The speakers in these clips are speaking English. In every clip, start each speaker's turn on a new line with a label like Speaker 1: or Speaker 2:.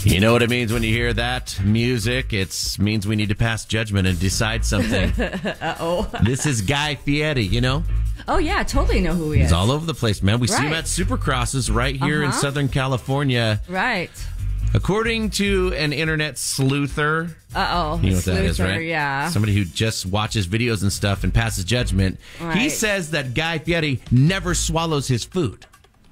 Speaker 1: You know what it means when you hear that music? It means we need to pass judgment and decide something.
Speaker 2: Uh-oh.
Speaker 1: This is Guy Fieri, you know?
Speaker 2: Oh, yeah, I totally know who he is.
Speaker 1: He's all over the place, man. We see him
Speaker 2: Right.
Speaker 1: at Supercrosses right here in Southern California.
Speaker 2: Right.
Speaker 1: According to an internet sleuther,
Speaker 2: Uh-oh.
Speaker 1: you know what that is, right?
Speaker 2: Yeah.
Speaker 1: Somebody who just watches videos and stuff and passes judgment. He
Speaker 2: Right.
Speaker 1: says that Guy Fieri never swallows his food.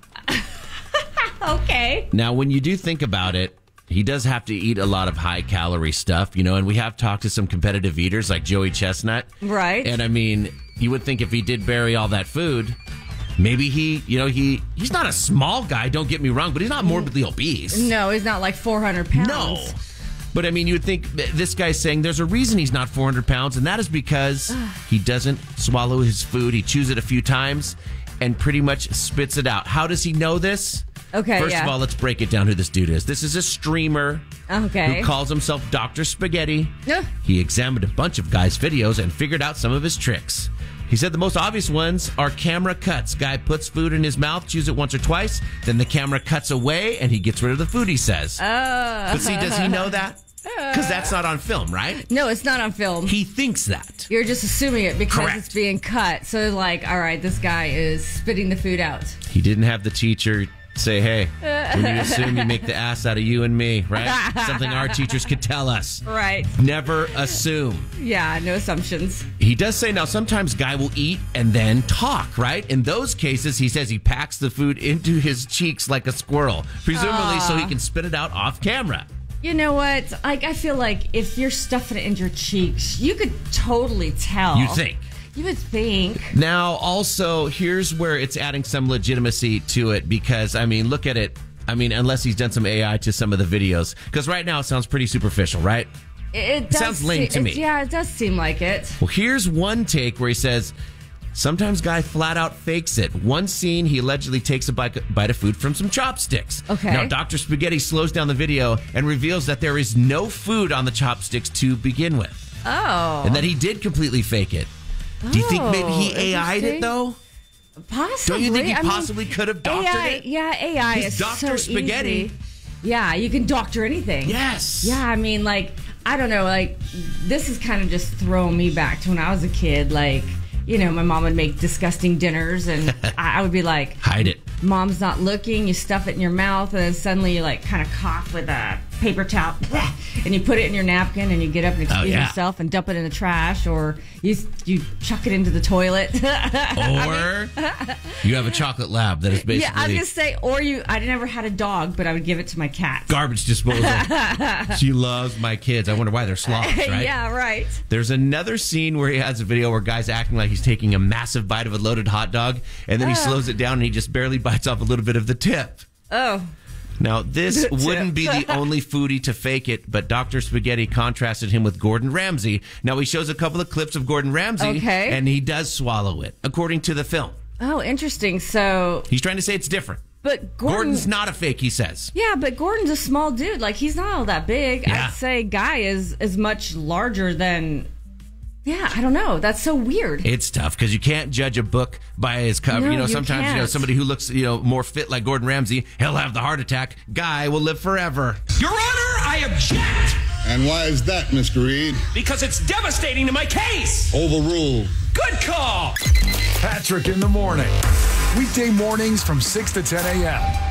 Speaker 2: Okay.
Speaker 1: Now, when you do think about it, he does have to eat a lot of high-calorie stuff, you know, and we have talked to some competitive eaters like Joey Chestnut.
Speaker 2: Right.
Speaker 1: And, I mean, you would think if he did bury all that food, maybe he's not a small guy, don't get me wrong, but he's not morbidly obese.
Speaker 2: No, he's not like 400 pounds.
Speaker 1: No. But, I mean, you would think this guy's saying there's a reason he's not 400 pounds, and that is because he doesn't swallow his food. He chews it a few times and pretty much spits it out. How does he know this?
Speaker 2: Okay,
Speaker 1: First of all, let's break it down who this dude is. This is a streamer
Speaker 2: Okay.
Speaker 1: who calls himself Dr. Spaghetti.
Speaker 2: Yeah.
Speaker 1: He examined a bunch of guys' videos and figured out some of his tricks. He said the most obvious ones are camera cuts. Guy puts food in his mouth, chews it once or twice, then the camera cuts away and he gets rid of the food, he says. But see, does he know that? Because that's not on film, right?
Speaker 2: No, it's not on film.
Speaker 1: He thinks that.
Speaker 2: You're just assuming it because
Speaker 1: Correct.
Speaker 2: it's being cut. So, like, all right, this guy is spitting the food out.
Speaker 1: He didn't have the teacher say, hey, when you assume, you make the ass out of you and me, right? Something our teachers could tell us.
Speaker 2: Right.
Speaker 1: Never assume.
Speaker 2: Yeah, no assumptions.
Speaker 1: He does say now sometimes Guy will eat and then talk, right? In those cases, he says he packs the food into his cheeks like a squirrel, presumably so he can spit it out off camera.
Speaker 2: You know what? I feel like if you're stuffing it in your cheeks, you could totally tell.
Speaker 1: You think?
Speaker 2: You would think.
Speaker 1: Now, also, here's where it's adding some legitimacy to it because, I mean, look at it. I mean, unless he's done some AI to some of the videos. Because right now it sounds pretty superficial, right?
Speaker 2: It does
Speaker 1: sounds lame to me.
Speaker 2: Yeah, it does seem like it.
Speaker 1: Well, here's one take where he says, sometimes Guy flat out fakes it. One scene, he allegedly takes a bite of food from some chopsticks.
Speaker 2: Okay.
Speaker 1: Now, Dr. Spaghetti slows down the video and reveals that there is no food on the chopsticks to begin with.
Speaker 2: Oh.
Speaker 1: And that he did completely fake it. Do you think maybe he AI'd it, though?
Speaker 2: Possibly.
Speaker 1: Don't you think he possibly could have doctored
Speaker 2: AI,
Speaker 1: it?
Speaker 2: Yeah, AI
Speaker 1: He's
Speaker 2: is
Speaker 1: Dr.
Speaker 2: so
Speaker 1: Spaghetti.
Speaker 2: easy. Yeah, you can doctor anything.
Speaker 1: Yes.
Speaker 2: Yeah, I mean, like, I don't know, like, this is kind of just throwing me back to when I was a kid. Like, you know, my mom would make disgusting dinners, and I would be like,
Speaker 1: hide it.
Speaker 2: Mom's not looking, you stuff it in your mouth, and then suddenly you, like, kind of cough with a paper towel, and you put it in your napkin, and you get up and excuse yourself and dump it in the trash, or you chuck it into the toilet.
Speaker 1: Or you have a chocolate lab that is basically...
Speaker 2: Yeah, I was going to say, I never had a dog, but I would give it to my cat.
Speaker 1: Garbage disposal. She loves my kids. I wonder why they're sloths, right?
Speaker 2: Yeah, right.
Speaker 1: There's another scene where he has a video where guy's acting like he's taking a massive bite of a loaded hot dog, and then he slows it down and he just barely bites off a little bit of the tip.
Speaker 2: Oh.
Speaker 1: Now, this wouldn't be the only foodie to fake it, but Dr. Spaghetti contrasted him with Gordon Ramsay. Now, he shows a couple of clips of Gordon Ramsay, and he does swallow it, according to the film.
Speaker 2: Oh, interesting. So
Speaker 1: he's trying to say it's different.
Speaker 2: But
Speaker 1: Gordon's not a fake, he says.
Speaker 2: Yeah, but Gordon's a small dude. Like, he's not all that big.
Speaker 1: Yeah.
Speaker 2: I'd say Guy is much larger than... Yeah, I don't know. That's so weird.
Speaker 1: It's tough because you can't judge a book by his cover.
Speaker 2: No,
Speaker 1: you know,
Speaker 2: you
Speaker 1: sometimes
Speaker 2: can't.
Speaker 1: Somebody who looks more fit like Gordon Ramsay, he'll have the heart attack. Guy will live forever.
Speaker 3: Your Honor, I object.
Speaker 4: And why is that, Mr. Reed?
Speaker 3: Because it's devastating to my case.
Speaker 4: Overruled.
Speaker 3: Good call.
Speaker 5: Patrick in the morning. Weekday mornings from 6 to 10 a.m.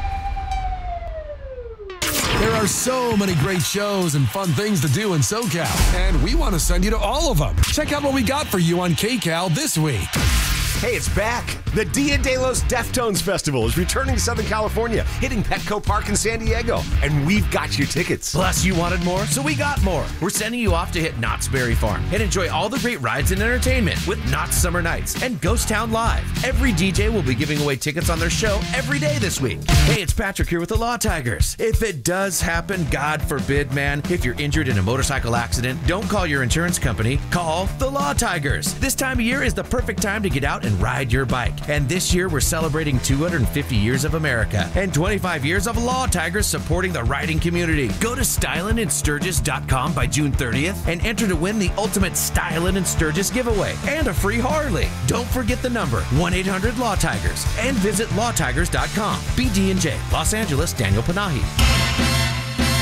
Speaker 5: There are so many great shows and fun things to do in SoCal, and we want to send you to all of them. Check out what we got for you on KCal this week.
Speaker 6: Hey, it's back. The Dia de los Deftones Festival is returning to Southern California, hitting Petco Park in San Diego, and we've got your tickets.
Speaker 1: Plus, you wanted more, so we got more. We're sending you off to hit Knott's Berry Farm and enjoy all the great rides and entertainment with Knott's Summer Nights and Ghost Town Live. Every DJ will be giving away tickets on their show every day this week. Hey, it's Patrick here with the Law Tigers. If it does happen, God forbid, man, if you're injured in a motorcycle accident, don't call your insurance company. Call the Law Tigers. This time of year is the perfect time to get out and ride your bike. And this year, we're celebrating 250 years of America and 25 years of Law Tigers supporting the riding community. Go to stylinandsturgis.com by June 30th and enter to win the ultimate Stylin' and Sturgis giveaway and a free Harley. Don't forget the number, 1-800-LAW-TIGERS, and visit lawtigers.com. BD&J, Los Angeles, Daniel Panahi.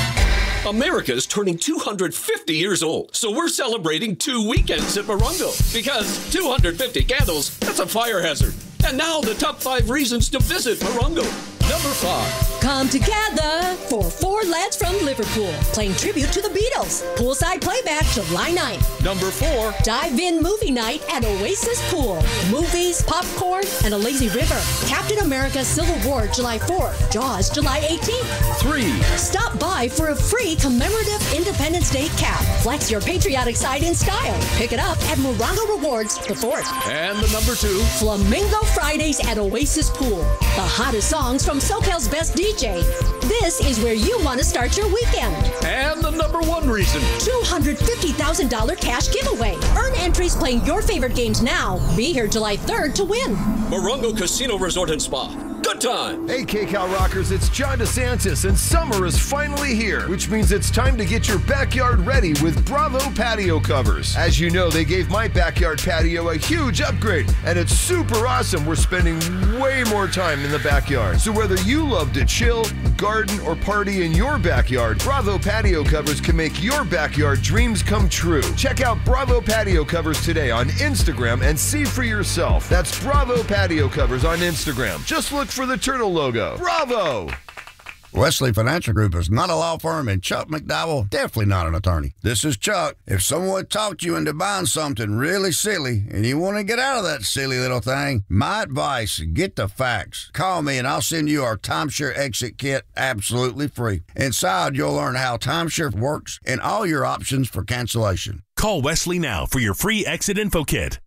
Speaker 7: America's turning 250 years old, so we're celebrating 2 weekends at Morongo. Because 250 candles, that's a fire hazard. And now the top 5 reasons to visit Morongo. Number 5.
Speaker 8: Come together for 4 lads from Liverpool, playing tribute to the Beatles. Poolside playback July 9th.
Speaker 7: Number 4.
Speaker 8: Dive-in movie night at Oasis Pool. Movies, popcorn, and a lazy river. Captain America Civil War July 4th. Jaws July 18th.
Speaker 7: 3.
Speaker 8: Stop by for a free commemorative Independence Day cap. Flex your patriotic side in style. Pick it up at Morongo Rewards the 4th.
Speaker 7: And the number 2.
Speaker 8: Flamingo Fridays at Oasis Pool. The hottest songs from SoCal's best DJ. This is where you want to start your weekend.
Speaker 7: And the number 1 reason.
Speaker 8: $250,000 cash giveaway. Earn entries playing your favorite games now. Be here July 3rd to win.
Speaker 7: Morongo Casino Resort and Spa. Good time.
Speaker 6: Hey, KCal Rockers, it's John DeSantis, and summer is finally here, which means it's time to get your backyard ready with Bravo patio covers. As you know, they gave my backyard patio a huge upgrade, and it's super awesome. We're spending way more time in the backyard. So whether you love to chill, garden, or party in your backyard, Bravo patio covers can make your backyard dreams come true. Check out Bravo patio covers today on Instagram and see for yourself. That's Bravo patio covers on Instagram. Just look for the turtle logo. Bravo!
Speaker 9: Wesley Financial Group is not a law firm, and Chuck McDowell definitely not an attorney. This is Chuck. If someone talked you into buying something really silly and you want to get out of that silly little thing, my advice, get the facts. Call me and I'll send you our Timeshare Exit Kit absolutely free. Inside, you'll learn how timeshare works and all your options for cancellation.
Speaker 10: Call Wesley now for your free exit info kit.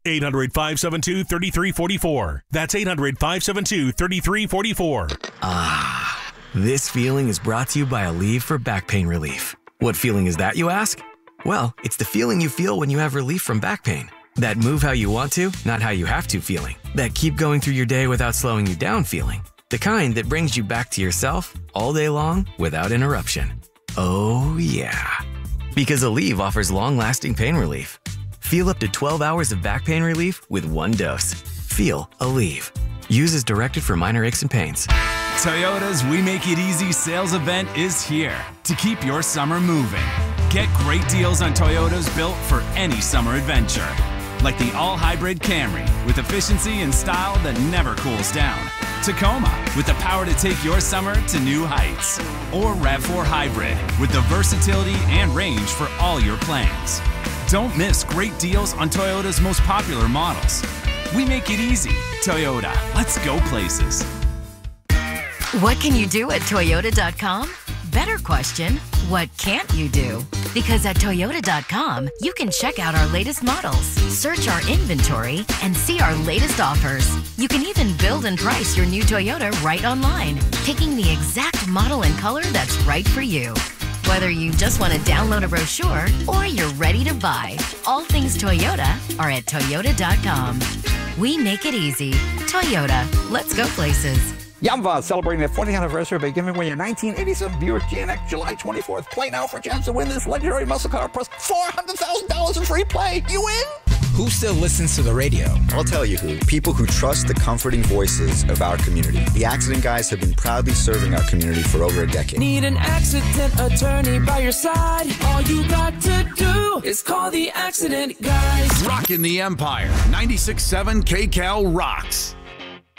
Speaker 10: 800-572-3344. That's 800-572-3344.
Speaker 11: Ah, this feeling is brought to you by Aleve for back pain relief. What feeling is that, you ask? Well, it's the feeling you feel when you have relief from back pain. That move how you want to, not how you have to feeling. That keep going through your day without slowing you down feeling. The kind that brings you back to yourself all day long without interruption. Oh, yeah. Because Aleve offers long-lasting pain relief. Feel up to 12 hours of back pain relief with 1 dose. Feel Aleve. Use as directed for minor aches and pains.
Speaker 12: Toyota's We Make It Easy sales event is here to keep your summer moving. Get great deals on Toyotas built for any summer adventure. Like the all-hybrid Camry with efficiency and style that never cools down. Tacoma with the power to take your summer to new heights. Or RAV4 Hybrid with the versatility and range for all your plans. Don't miss great deals on Toyota's most popular models. We make it easy. Toyota, let's go places.
Speaker 13: What can you do at Toyota.com? Better question, what can't you do? Because at Toyota.com, you can check out our latest models, search our inventory, and see our latest offers. You can even build and price your new Toyota right online, picking the exact model and color that's right for you. Whether you just want to download a brochure or you're ready to buy, all things Toyota are at Toyota.com. We make it easy. Toyota, let's go places.
Speaker 14: Yamva celebrating the 40th anniversary by giving away a 1987 Buick GNX July 24th. Play now for a chance to win this legendary muscle car plus $400,000 in free play. You win?
Speaker 15: Who still listens to the radio?
Speaker 16: I'll tell you who. People who trust the comforting voices of our community. The Accident Guys have been proudly serving our community for over a decade.
Speaker 17: Need an accident attorney by your side? All you got to do is call the Accident Guys.
Speaker 5: Rockin' the Empire. 96.7 KCal rocks.